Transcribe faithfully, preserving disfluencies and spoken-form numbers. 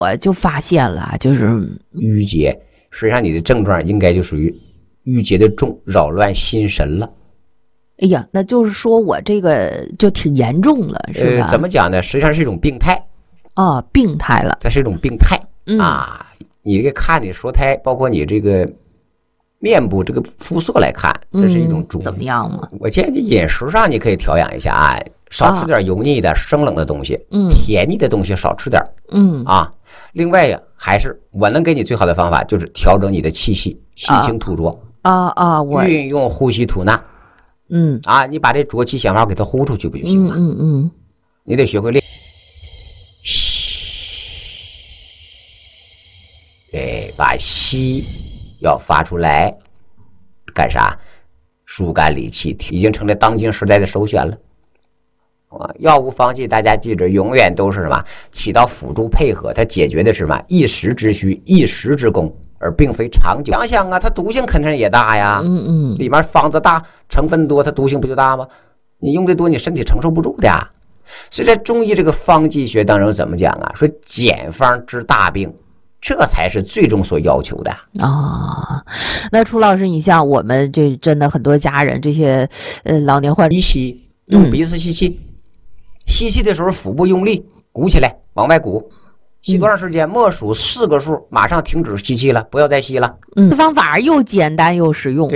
我就发现了，就是郁结，实际上你的症状应该就属于郁结的重，扰乱心神了。 哎呀，那就是说我这个就挺严重了，是吧？ 呃，怎么讲呢？实际上是一种病态。 啊、哦，病态了。 它是一种病态、 嗯、 啊！你这个看你说胎，包括你这个面部这个肤色来看，这是一种中、 嗯、怎么样嘛？ 我建议你饮食上你可以调养一下啊，少吃点油腻的、啊、生冷的东西， 嗯， 甜腻的东西少吃点， 嗯啊。另外呀，还是我能给你最好的方法，就是调整你的气息，吸清吐浊啊啊，我运用呼吸吐纳， 嗯啊，你把这浊气想法给它呼出去不就行了？ 嗯嗯嗯， 你得学会练。对，把吸要发出来，干啥？疏肝理气，已经成了当今时代的首选了。啊，药物方剂大家记着，永远都是什么？起到辅助配合，它解决的是什么？一时之需，一时之功，而并非长久。想想啊，它毒性肯定也大呀。 嗯嗯， 里面方子大，成分多，它毒性不就大吗？你用的多，你身体承受不住的呀。所以在中医这个方剂学当中怎么讲啊？说简方治大病。这才是最终所要求的啊、哦！那楚老师，你像我们这真的很多家人，这些呃老年患者， 鼻吸，用鼻子吸气、嗯，吸气的时候腹部用力，鼓起来，往外鼓，吸多长时间？默数四个数，马上停止吸气了，不要再吸了。 嗯，方法又简单又实用。